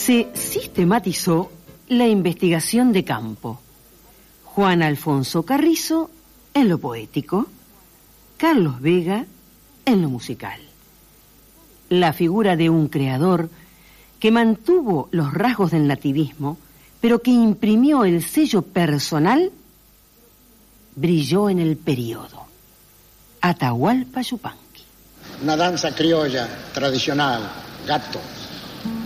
se sistematizó la investigación de campo. Juan Alfonso Carrizo en lo poético, Carlos Vega en lo musical. La figura de un creador que mantuvo los rasgos del nativismo, pero que imprimió el sello personal, brilló en el periodo. Atahualpa Yupanqui. Una danza criolla tradicional, gato.